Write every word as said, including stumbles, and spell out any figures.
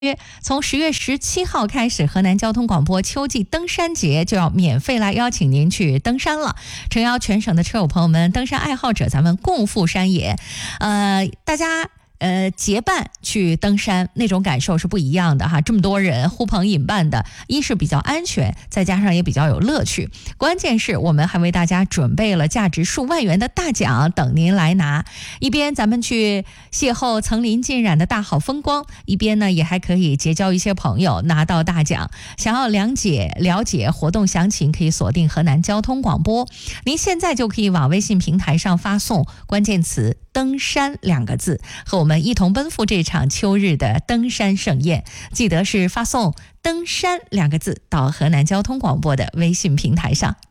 从十月十七号开始，河南交通广播秋季登山节就要免费来邀请您去登山了。诚邀全省的车友朋友们、登山爱好者，咱们共赴山野。呃，大家。呃，结伴去登山那种感受是不一样的哈，这么多人呼朋引伴的，一是比较安全，再加上也比较有乐趣。关键是我们还为大家准备了价值数万元的大奖等您来拿。一边咱们去邂逅层林尽染的大好风光，一边呢也还可以结交一些朋友，拿到大奖。想要了解了解活动详情，可以锁定河南交通广播。您现在就可以往微信平台上发送关键词登山两个字，和我们一同奔赴这场秋日的登山盛宴。记得是发送登山两个字到河南交通广播的微信平台上。